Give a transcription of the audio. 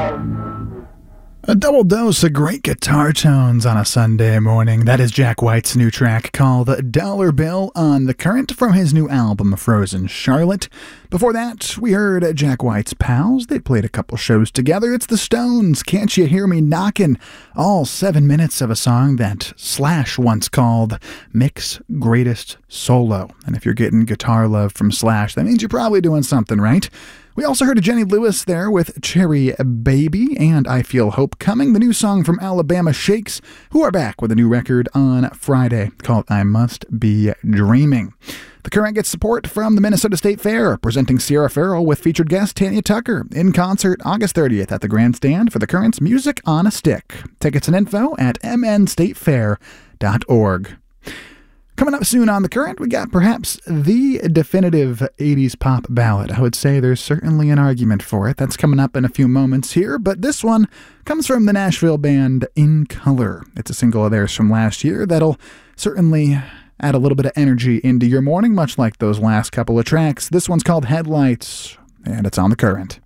A double dose of great guitar tones on a Sunday morning. That is Jack White's new track called Dollar Bill on The Current from his new album Frozen Charlotte. Before that, we heard Jack White's Pals. They played a couple shows together. It's the Stones, Can't You Hear Me Knockin'? All 7 minutes of a song that Slash once called Mick's Greatest Solo. And if you're getting guitar love from Slash, that means you're probably doing something right. We also heard Jenny Lewis there with Cherry Baby and I Feel Hope Coming, the new song from Alabama Shakes, who are back with a new record on Friday called I Must Be Dreaming. The Current gets support from the Minnesota State Fair, presenting Sierra Farrell with featured guest Tanya Tucker in concert August 30th at the Grandstand for the Current's Music on a Stick. Tickets and info at mnstatefair.org. Coming up soon on The Current, we got perhaps the definitive 80s pop ballad. I would say there's certainly an argument for it. That's coming up in a few moments here, but this one comes from the Nashville band In Color. It's a single of theirs from last year that'll certainly add a little bit of energy into your morning, much like those last couple of tracks. This one's called Headlights, and it's on The Current.